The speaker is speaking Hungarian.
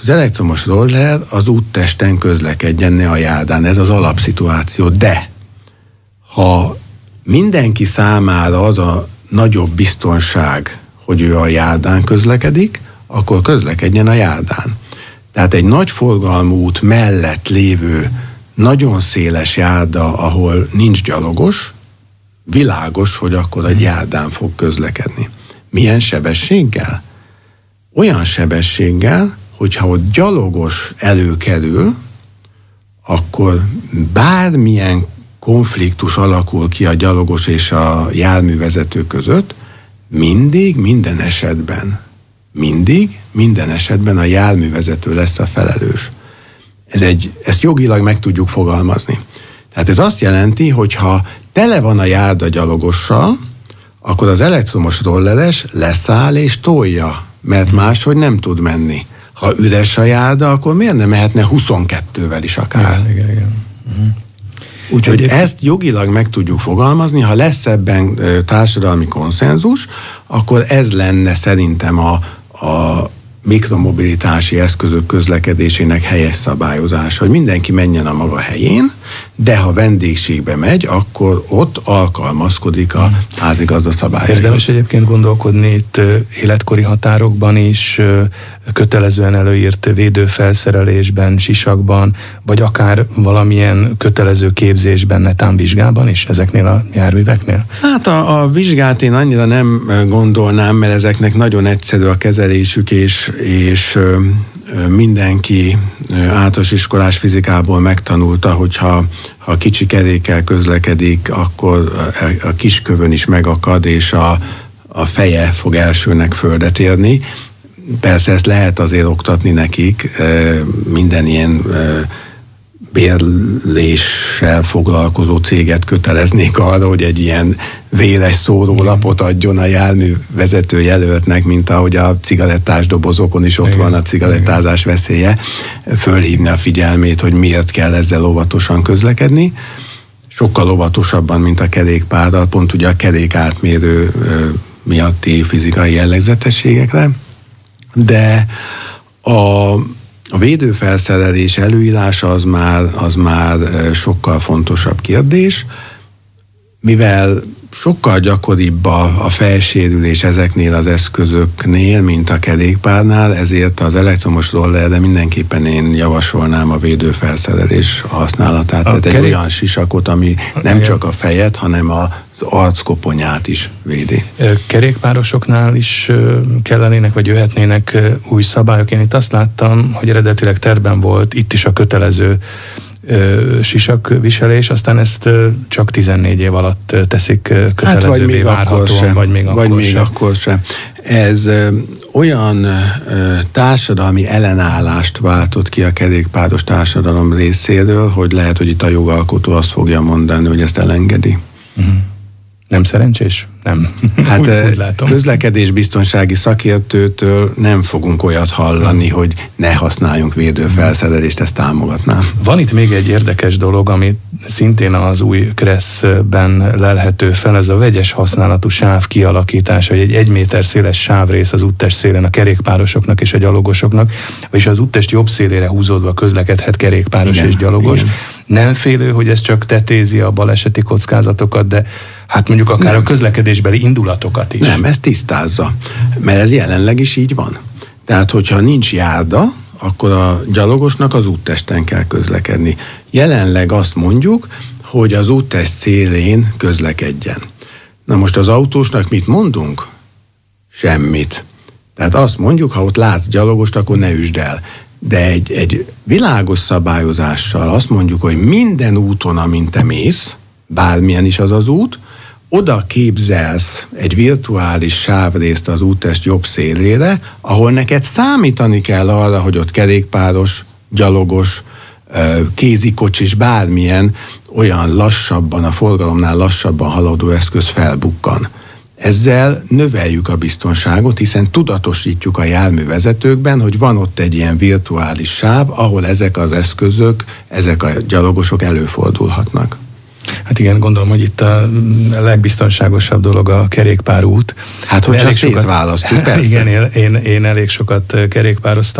az elektromos roller az úttesten közlekedjen, ne a járdán. Ez az alapszituáció. De ha mindenki számára az a nagyobb biztonság, hogy ő a járdán közlekedik, akkor közlekedjen a járdán. Tehát egy nagy forgalmú út mellett lévő nagyon széles járda, ahol nincs gyalogos, világos, hogy akkor egy járdán fog közlekedni. Milyen sebességgel? Olyan sebességgel, hogyha ott gyalogos előkerül, akkor bármilyen konfliktus alakul ki a gyalogos és a járművezető között, minden esetben a járművezető lesz a felelős. Ezt jogilag meg tudjuk fogalmazni. Tehát ez azt jelenti, hogy ha tele van a járda gyalogossal, akkor az elektromos rolleres leszáll és tolja, mert máshogy nem tud menni. Ha üres a járda, akkor miért nem mehetne 22-vel is akár? Igen. Úgyhogy ezt jogilag meg tudjuk fogalmazni, ha lesz ebben társadalmi konszenzus, akkor ez lenne szerintem a mikromobilitási eszközök közlekedésének helyes szabályozás, hogy mindenki menjen a maga helyén, de ha vendégségbe megy, akkor ott alkalmazkodik a házigazda szabályaihoz. Érdemes egyébként gondolkodni itt életkori határokban is, kötelezően előírt védőfelszerelésben, sisakban, vagy akár valamilyen kötelező képzésben, netán vizsgában is ezeknél a járműveknél? Hát a vizsgát én annyira nem gondolnám, mert ezeknek nagyon egyszerű a kezelésük, és mindenki általános iskolás fizikából megtanulta, hogyha kicsi kerékkel közlekedik, akkor a kiskövön is megakad, és a feje fog elsőnek földet érni. Persze ezt lehet azért oktatni nekik, minden ilyen bérléssel foglalkozó céget köteleznék arra, hogy egy ilyen véres szórólapot adjon a járművezető jelöltnek, mint ahogy a cigarettás dobozokon is ott van a cigarettázás veszélye, fölhívni a figyelmét, hogy miért kell ezzel óvatosan közlekedni. Sokkal óvatosabban, mint a kerékpárral, pont ugye a kerék átmérő miatti fizikai jellegzetességekre, de a védőfelszerelés előírása az már sokkal fontosabb kérdés, mivel sokkal gyakoribb a fejsérülés ezeknél az eszközöknél, mint a kerékpárnál, ezért az elektromos rollerre mindenképpen én javasolnám a védőfelszerelés használatát. Tehát egy olyan sisakot, ami nem csak a fejet, hanem az arckoponyát is védi. Kerékpárosoknál is kellenének, vagy jöhetnének új szabályok. Én itt azt láttam, hogy eredetileg tervben volt itt is a kötelező sisakviselés, aztán ezt csak 14 év alatt teszik kötelezővé várhatóan, vagy még akkor sem. Ez olyan társadalmi ellenállást váltott ki a kerékpáros társadalom részéről, hogy lehet, hogy itt a jogalkotó azt fogja mondani, hogy ezt elengedi. Nem szerencsés? Nem. Hát úgy közlekedésbiztonsági szakértőtől nem fogunk olyat hallani, hogy ne használjunk védőfelszerelést, ezt támogatnám. Van itt még egy érdekes dolog, ami szintén az új KRESZ-ben lelhető fel, ez a vegyes használatú sáv kialakítása, hogy egy 1 méter széles sávrész az úttest szélén a kerékpárosoknak és a gyalogosoknak, vagyis az úttest jobb szélére húzódva közlekedhet kerékpáros és gyalogos. Igen. Nem félő, hogy ez csak tetézi a baleseti kockázatokat, de hát mondjuk akár a közlekedésbeli indulatokat is. Nem, ez tisztázza, mert ez jelenleg is így van. Tehát, hogyha nincs járda, akkor a gyalogosnak az úttesten kell közlekedni. Jelenleg azt mondjuk, hogy az úttest szélén közlekedjen. Na most az autósnak mit mondunk? Semmit. Tehát azt mondjuk, ha ott látsz gyalogost, akkor ne üsd el. De egy világos szabályozással azt mondjuk, hogy minden úton, amint te mész, bármilyen is az út, oda képzelsz egy virtuális sávrészt az úttest jobb szélére, ahol neked számítani kell arra, hogy ott kerékpáros, gyalogos, kézikocsis, bármilyen olyan lassabban, a forgalomnál lassabban haladó eszköz felbukkan. Ezzel növeljük a biztonságot, hiszen tudatosítjuk a járművezetőkben, hogy van ott egy ilyen virtuális sáv, ahol ezek az eszközök, ezek a gyalogosok előfordulhatnak. Hát igen, gondolom, hogy itt a legbiztonságosabb dolog a kerékpárút. Hát hogyha szétválasztjuk, persze. Igen, én elég sokat kerékpároztam.